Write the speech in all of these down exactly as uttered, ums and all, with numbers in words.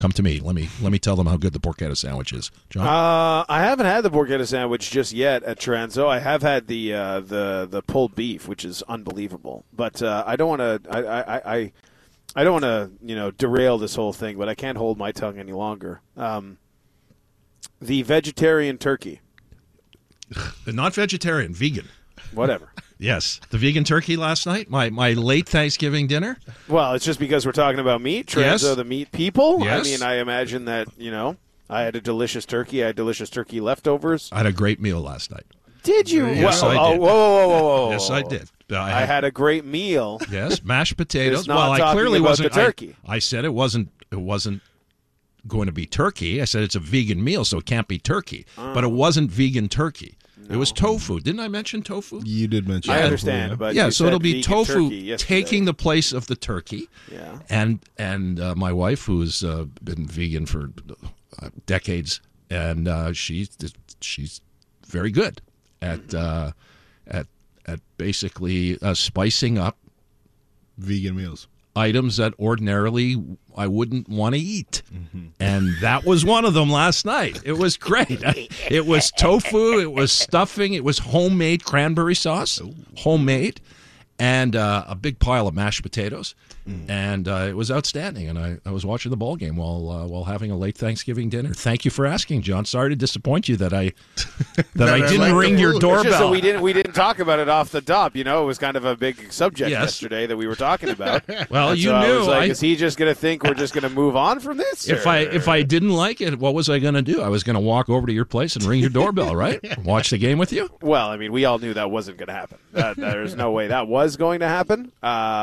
Come to me. Let me let me tell them how good the porchetta sandwich is. John? Uh, I haven't had the porchetta sandwich just yet at Transo. I have had the uh, the the pulled beef, which is unbelievable. But uh, I don't want to. I, I, I, I don't want to you know derail this whole thing. But I can't hold my tongue any longer. Um, the vegetarian turkey. Not vegetarian, vegan. Whatever. Yes, the vegan turkey last night, my, my late Thanksgiving dinner. Well, it's just because we're talking about meat. Transo, Yes. the meat people. Yes. I mean, I imagine that, you know, I had a delicious turkey. I had delicious turkey leftovers. I had a great meal last night. Did you? Yes, whoa, I oh, did. Whoa, whoa, whoa, whoa, whoa. Yes, I did. I had, I had a great meal. Yes, mashed potatoes. It's not well, I talking clearly about wasn't. the turkey. I, I said it wasn't. It wasn't going to be turkey. I said it's a vegan meal, so it can't be turkey. Oh. But it wasn't vegan turkey. It was tofu. Didn't I mention tofu? You did mention I tofu, understand, yeah. but yeah, you so said it'll be vegan tofu turkey yesterday. taking the place of the turkey. Yeah. And and uh, my wife, who's uh, been vegan for uh, decades, and uh, she's she's very good at uh, at at basically uh, spicing up Vegan meals. items that ordinarily I wouldn't want to eat. Mm-hmm. And that was one of them last night. It was great. It was tofu, it was stuffing, it was homemade cranberry sauce, Ooh. homemade, and uh, a big pile of mashed potatoes. Mm. And uh, it was outstanding. And I, I was watching the ball game while uh, while having a late Thanksgiving dinner. Thank you for asking, John. Sorry to disappoint you that I that I didn't like ring your It's just that doorbell. we didn't we didn't talk about it off the top. You know, it was kind of a big subject Yes. yesterday that we were talking about. Well, And you so I knew. was like, I- is he just going to think we're just going to move on from this? If or- I if I didn't like it, what was I going to do? I was going to walk over to your place and ring your doorbell, right? Watch the game with you. Well, I mean, we all knew that wasn't going to happen. That, there's no way that was going to happen,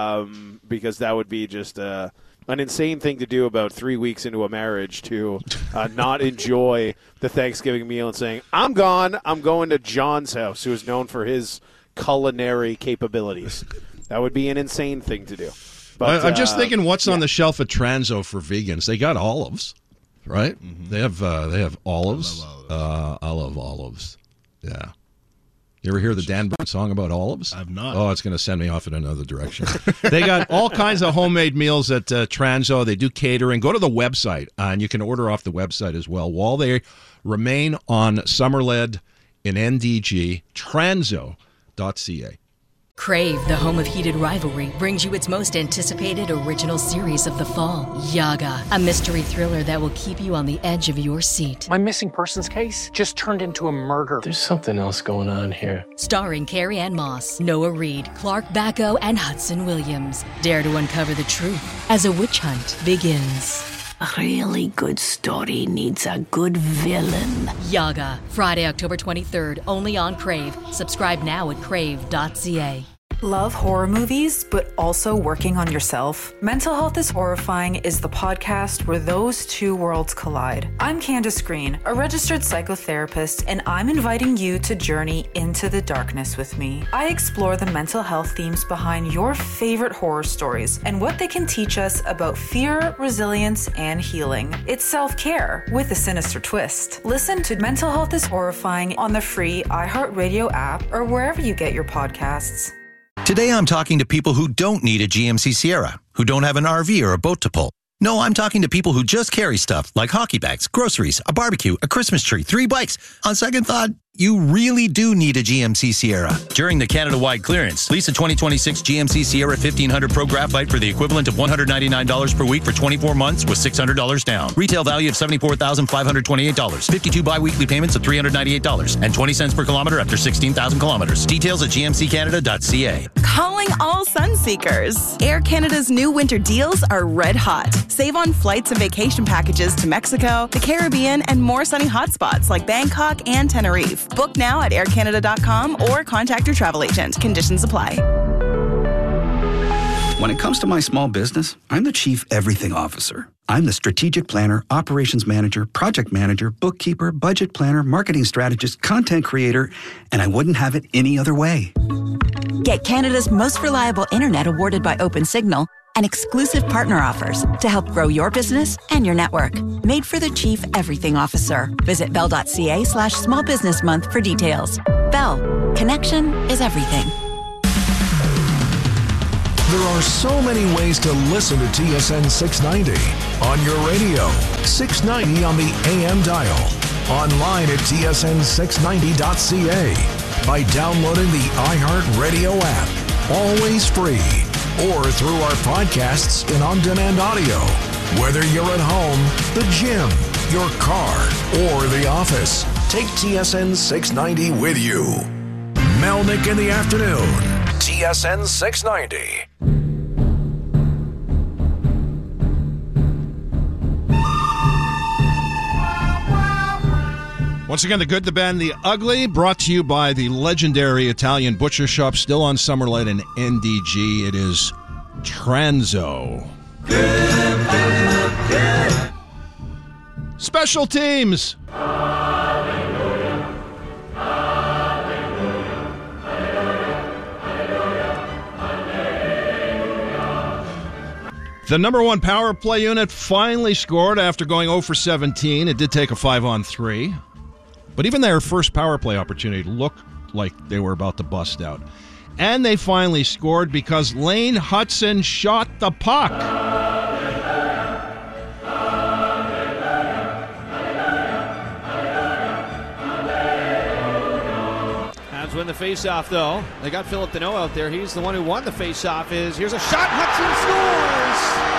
um, because that would be just uh, an insane thing to do about three weeks into a marriage to uh, not enjoy the Thanksgiving meal and saying, I'm gone, I'm going to John's house, who is known for his culinary capabilities. That would be an insane thing to do. But, I, I'm just uh, thinking, what's yeah. on the shelf at Transo for vegans? They got olives, right? Mm-hmm. They have uh, they have olives. I love olives. Uh, I love olives. Yeah. You ever hear the Dan Burn song about olives? I've not. Oh, it's going to send me off in another direction. They got all kinds of homemade meals at uh, Transo. They do catering. Go to the website, uh, and you can order off the website as well. While they remain on Summerled in N D G, transo dot c a. Crave, the home of heated rivalry, brings you its most anticipated original series of the fall, Yaga, a mystery thriller that will keep you on the edge of your seat. My missing persons case just turned into a murder. There's something else going on here. Starring Carrie Ann Moss, Noah Reid, Clark Bacco, and Hudson Williams. Dare to uncover the truth as a witch hunt begins. A really good story needs a good villain. Yaga, Friday, October twenty-third, only on Crave. Subscribe now at crave dot c a. Love horror movies, but also working on yourself? Mental Health is Horrifying is the podcast where those two worlds collide. I'm Candace Green, a registered psychotherapist, and I'm inviting you to journey into the darkness with me. I explore the mental health themes behind your favorite horror stories and what they can teach us about fear, resilience, and healing. It's self-care with a sinister twist. Listen to Mental Health is Horrifying on the free iHeartRadio app or wherever you get your podcasts. Today I'm talking to people who don't need a G M C Sierra, who don't have an R V or a boat to pull. No, I'm talking to people who just carry stuff like hockey bags, groceries, a barbecue, a Christmas tree, three bikes. On second thought, you really do need a G M C Sierra. During the Canada-wide clearance, lease a twenty twenty-six G M C Sierra fifteen hundred Pro Graphite for the equivalent of one hundred ninety-nine dollars per week for twenty-four months with six hundred dollars down. Retail value of seventy-four thousand five hundred twenty-eight dollars. fifty-two bi-weekly payments of three hundred ninety-eight dollars and twenty cents per kilometer after sixteen thousand kilometers. Details at g m c canada dot c a. Calling all sun seekers. Air Canada's new winter deals are red hot. Save on flights and vacation packages to Mexico, the Caribbean, and more sunny hotspots like Bangkok and Tenerife. Book now at air canada dot com or contact your travel agent. Conditions apply. When it comes to my small business, I'm the Chief Everything Officer. I'm the strategic planner, operations manager, project manager, bookkeeper, budget planner, marketing strategist, content creator, and I wouldn't have it any other way. Get Canada's most reliable internet awarded by OpenSignal and exclusive partner offers to help grow your business and your network. Made for the Chief Everything Officer. Visit bell dot c a slash small business month for details. Bell. Connection is everything. There are so many ways to listen to T S N six ninety. On your radio, six ninety on the A M dial. Online at T S N six ninety dot C A. By downloading the iHeartRadio app. Always free. Or through our podcasts and on-demand audio. Whether you're at home, the gym, your car, or the office, take T S N six ninety with you. Melnick in the afternoon. T S N six ninety. Once again, the good, the bad, and the ugly, brought to you by the legendary Italian butcher shop, still on Summerlight and N D G. It is Tranzo. Good, bad, good. Special teams. Hallelujah. Hallelujah. Hallelujah. The number one power play unit finally scored after going zero for seventeen. It did take a five on three. But even their first power play opportunity looked like they were about to bust out. And they finally scored because Lane Hutson shot the puck. Habs win the faceoff, though. They got Philip Deneau out there. He's the one who won the faceoff. Is here's a shot. Hutson scores.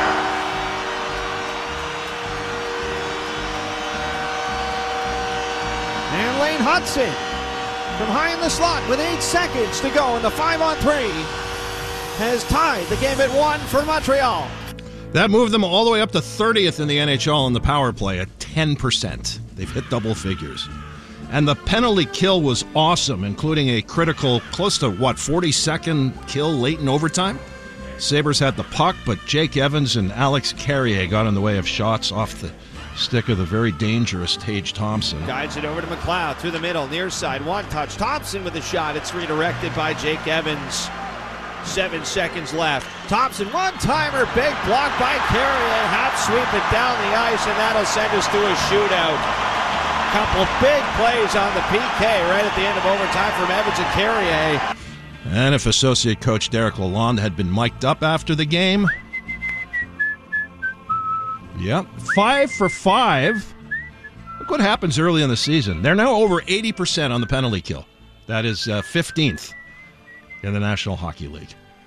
And Lane Hutson from high in the slot with eight seconds to go in the five on three has tied the game at one for Montreal. That moved them all the way up to thirtieth in the N H L in the power play at ten percent. They've hit double figures. And the penalty kill was awesome, including a critical, close to, what, forty-second kill late in overtime? Sabres had the puck, but Jake Evans and Alex Carrier got in the way of shots off the stick of the very dangerous Tage Thompson. Guides it over to McLeod through the middle, near side, one touch. Thompson with the shot. It's redirected by Jake Evans. Seven seconds left. Thompson, one-timer, big block by Carrier. Half sweep it down the ice, and that'll send us to a shootout. Couple big plays on the P K right at the end of overtime from Evans and Carrier. And if associate coach Derek Lalonde had been mic'd up after the game, yep, five for five. Look what happens early in the season. They're now over eighty percent on the penalty kill. That is uh, fifteenth in the National Hockey League.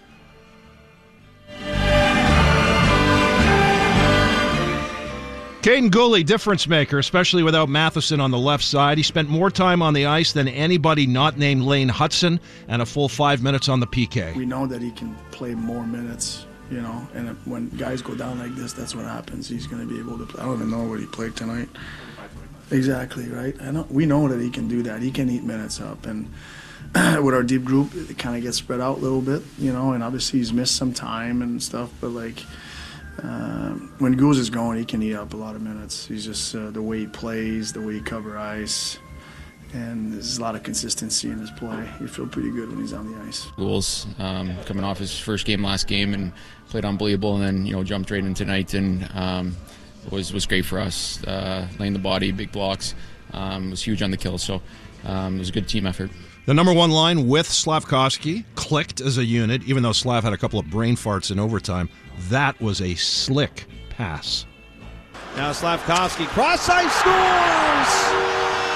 Caden Gooley, difference maker, especially without Matheson on the left side. He spent more time on the ice than anybody not named Lane Hutson, and a full five minutes on the P K. We know that he can play more minutes. You know, and when guys go down like this, that's what happens. He's going to be able to play. I don't even know what he played tonight. Exactly, right? I know, we know that he can do that. He can eat minutes up. And with our deep group, it kind of gets spread out a little bit, you know, and obviously he's missed some time and stuff. But, like, uh, when Goose is going, he can eat up a lot of minutes. He's just uh, the way he plays, the way he covers ice. And there's a lot of consistency in his play. You feel pretty good when he's on the ice. Goals, um, coming off his first game last game and played unbelievable, and then, you know, jumped right in tonight and um, was was great for us. Uh, laying the body, big blocks, um, was huge on the kill. So um, it was a good team effort. The number one line with Slavkovsky clicked as a unit, even though Slav had a couple of brain farts in overtime. That was a slick pass. Now Slavkovsky, cross-ice scores!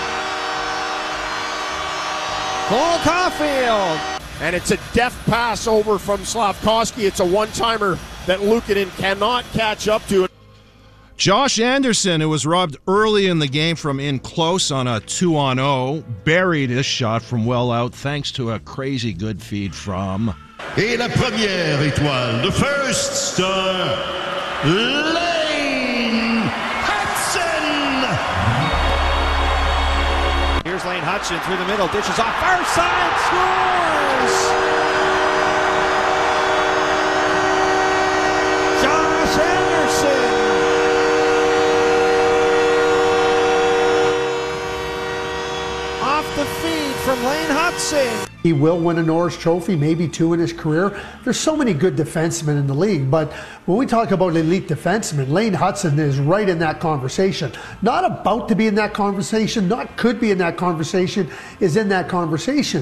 Cole Caulfield. And it's a deft pass over from Slavkovsky. It's a one-timer that Luukkonen cannot catch up to. Josh Anderson, who was robbed early in the game from in close on a two on oh, buried his shot from well out thanks to a crazy good feed from... Et la première étoile, the first star, Lane Hutson. Here's Lane Hutson through the middle, dishes off, far side, scores! Josh Anderson! Off the feed from Lane Hutson. He will win a Norris Trophy, maybe two in his career. There's so many good defensemen in the league, but when we talk about elite defensemen, Lane Hutson is right in that conversation. Not about to be in that conversation, not could be in that conversation, is in that conversation.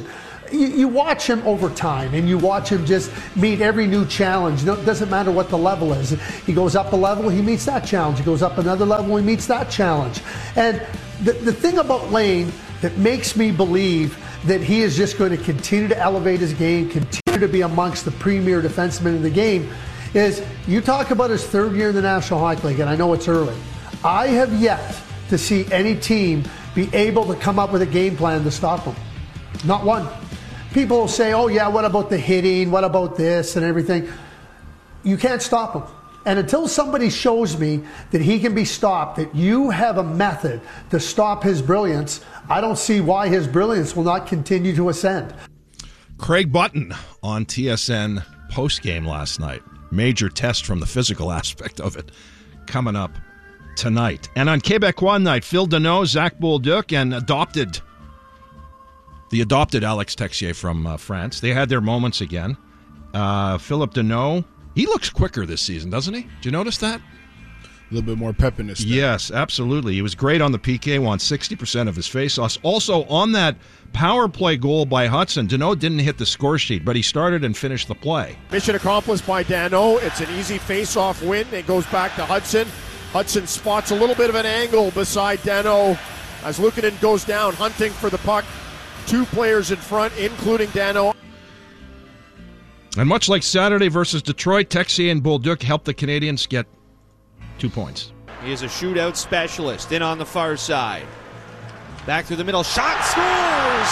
you, you watch him over time, and you watch him just meet every new challenge. No, it doesn't matter what the level is. He goes up a level, he meets that challenge. He goes up another level, he meets that challenge. And the, the thing about Lane that makes me believe that he is just going to continue to elevate his game, continue to be amongst the premier defensemen in the game, is you talk about his third year in the National Hockey League, and I know it's early. I have yet to see any team be able to come up with a game plan to stop him. Not one. People will say, oh yeah, what about the hitting? What about this and everything? You can't stop him. And until somebody shows me that he can be stopped, that you have a method to stop his brilliance, I don't see why his brilliance will not continue to ascend. Craig Button on T S N postgame last night. Major test from the physical aspect of it coming up tonight. And on Quebecois night, Phil Deneau, Zach Bolduc, and adopted, the adopted Alex Texier from uh, France. They had their moments again. Uh, Philip Deneau, he looks quicker this season, doesn't he? Did you notice that? A little bit more pep in his step. Yes, absolutely. He was great on the P K, won sixty percent of his faceoffs. Also, on that power play goal by Hudson, Deneau didn't hit the score sheet, but he started and finished the play. Mission accomplished by Danault. It's an easy face-off win. It goes back to Hudson. Hudson spots a little bit of an angle beside Danault as Luukkonen goes down, hunting for the puck. Two players in front, including Danault. And much like Saturday versus Detroit, Texier and Bolduc helped the Canadians get two points. He is a shootout specialist. In on the far side. Back through the middle. Shot scores!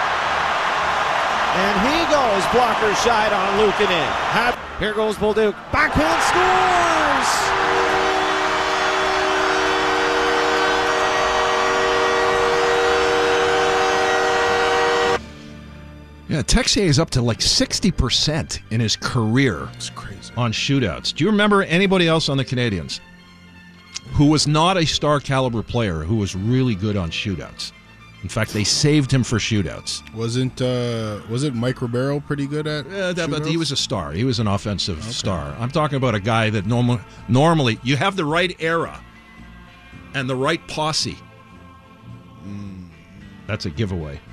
And he goes blocker side on Luukkonen. Here goes Bolduc. Backhand scores! Yeah, Texier is up to like sixty percent in his career. It's crazy. On shootouts. Do you remember anybody else on the Canadians who was not a star caliber player who was really good on shootouts? In fact, they saved him for shootouts. Wasn't uh, wasn't Mike Ribeiro pretty good at uh, that, but shootouts? He was a star. He was an offensive Okay. star. I'm talking about a guy that normal, normally you have the right era and the right posse. Mm. That's a giveaway.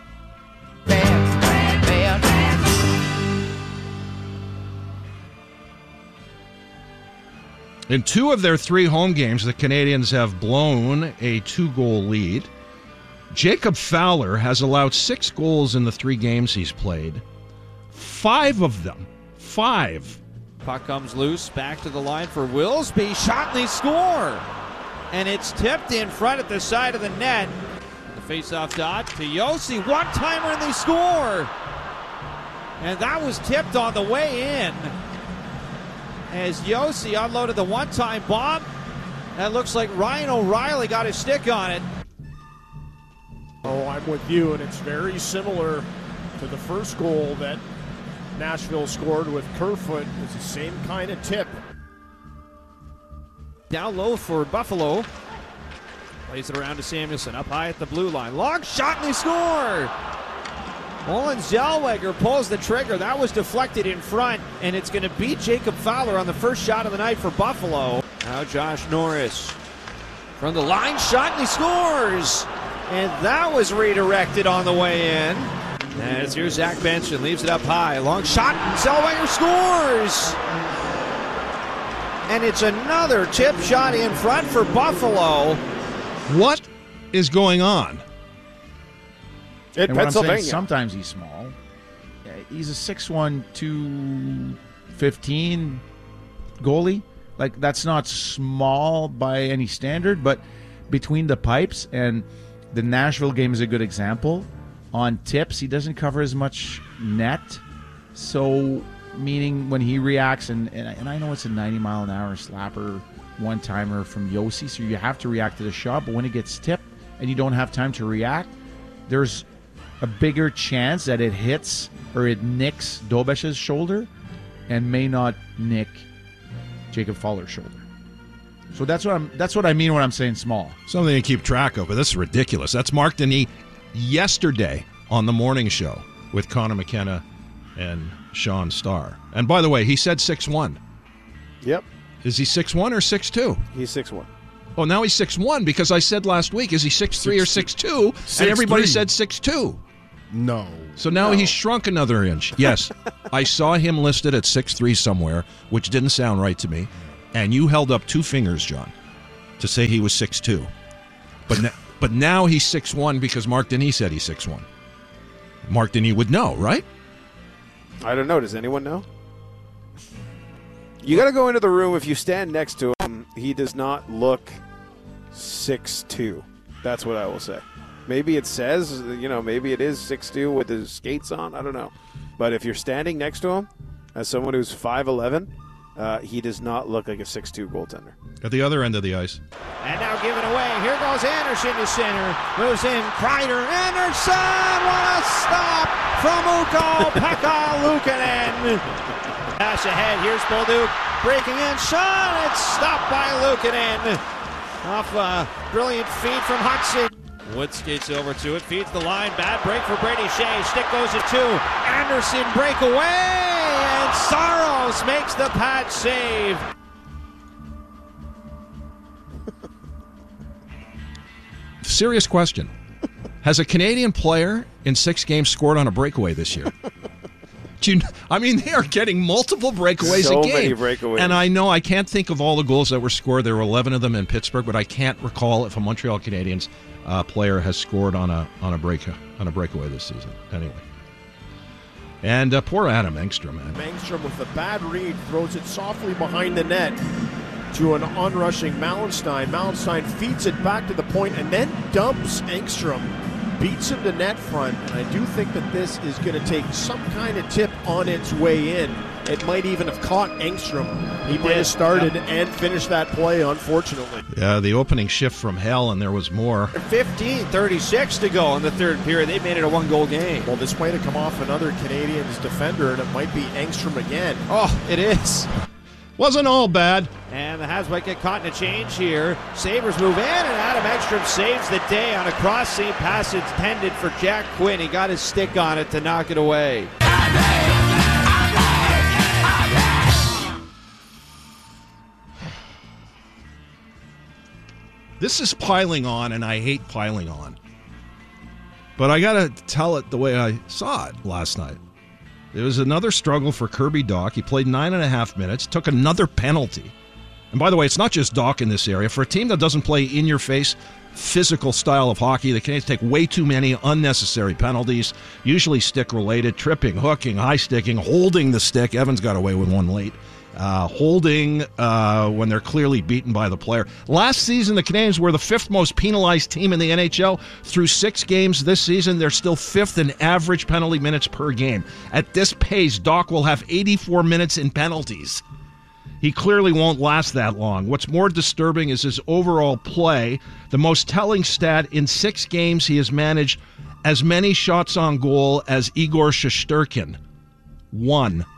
In two of their three home games, the Canadians have blown a two-goal lead. Jacob Fowler has allowed six goals in the three games he's played. Five of them, five. Puck comes loose, back to the line for Willsby. Shot and they score! And it's tipped in front at the side of the net. The face-off dot to Yossi. One-timer and they score! And that was tipped on the way in. As Yossi unloaded the one-time bomb. That looks like Ryan O'Reilly got his stick on it. Oh, I'm with you, and it's very similar to the first goal that Nashville scored with Kerfoot. It's the same kind of tip. Down low for Buffalo. Plays it around to Samuelson, up high at the blue line. Long shot and they score! Olin Zellweger pulls the trigger. That was deflected in front, and it's going to beat Jacob Fowler on the first shot of the night for Buffalo. Now Josh Norris from the line, shot and he scores! And that was redirected on the way in. As here's Zach Benson, leaves it up high. Long shot, and Zellweger scores! And it's another tip shot in front for Buffalo. What is going on? In and what I'm saying, Pennsylvania. sometimes he's small. Yeah, he's a six one, two fifteen goalie. Like, that's not small by any standard, but between the pipes, and the Nashville game is a good example. On tips, he doesn't cover as much net. So, meaning when he reacts, and, and, and I know it's a ninety mile an hour slapper one-timer from Yossi, so you have to react to the shot, but when it gets tipped and you don't have time to react, there's a bigger chance that it hits or it nicks Dobesh's shoulder and may not nick Jacob Fowler's shoulder. So that's what I'm. That's what I mean when I'm saying small. Something to keep track of, but this is ridiculous. That's Mark Denis yesterday on the morning show with Connor McKenna and Sean Starr. And by the way, he said six one. Yep. Is he six one or six two? He's six one. Oh, now he's six one because I said last week, is he six three or six two? And everybody said six two. No. So now No. he's shrunk another inch. Yes, I saw him listed at six three somewhere, which didn't sound right to me. And you held up two fingers, John, to say he was six two. But na- but now he's six one because Mark Denis said he's six one. Mark Denis would know, right? I don't know. Does anyone know? You got to go into the room. If you stand next to him, he does not look six two. That's what I will say. Maybe it says, you know, maybe it is six two with his skates on. I don't know. But if you're standing next to him as someone who's five eleven, uh, he does not look like a six two goaltender. At the other end of the ice. And now given away. Here goes Anderson to center. Moves in. Kreider. Anderson. What a stop from Ukko Pekka Luukkonen. Pass ahead. Here's Bolduc breaking in. Shot. It's stopped by Luukkonen. Off a brilliant feed from Hudson. Wood skates over to it. Feeds the line. Bad break for Brady Shea. Stick goes to two. Anderson breakaway. And Saros makes the pad save. Serious question. Has a Canadian player in six games scored on a breakaway this year? Do you, I mean, they are getting multiple breakaways So a game. many breakaways. And I know I can't think of all the goals that were scored. There were eleven of them in Pittsburgh, but I can't recall if a Montreal Canadiens uh, player has scored on a on a break on a breakaway this season. Anyway. And uh, poor Adam Engstrom, man. Engstrom with a bad read throws it softly behind the net to an onrushing Mallenstein. Mallenstein feeds it back to the point and then dumps Engstrom. Beats him to net front, and I do think that this is going to take some kind of tip on its way in. It might even have caught Engstrom. He might have started Yep. and finished that play, unfortunately. Yeah, the opening shift from hell, and there was more. fifteen thirty-six to go in the third period. They made it a one-goal game. Well, this might have come off another Canadiens defender, and it might be Engstrom again. Oh, it is. Wasn't all bad. And the Habs might get caught in a change here. Sabres move in, and Adam Ekstrom saves the day on a cross-seam pass intended for Jack Quinn. He got his stick on it to knock it away. This is piling on, and I hate piling on. But I got to tell it the way I saw it last night. It was another struggle for Kirby Dach. He played nine and a half minutes, took another penalty. And by the way, it's not just Dach in this area. For a team that doesn't play in-your-face, physical style of hockey, the Canadiens take way too many unnecessary penalties, usually stick-related, tripping, hooking, high-sticking, holding the stick. Evans got away with one late. Uh, holding uh, when they're clearly beaten by the player. Last season, the Canadiens were the fifth most penalized team in the N H L. Through six games this season, they're still fifth in average penalty minutes per game. At this pace, Dach will have eighty-four minutes in penalties. He clearly won't last that long. What's more disturbing is his overall play. The most telling stat, in six games, he has managed as many shots on goal as Igor Shesterkin. One.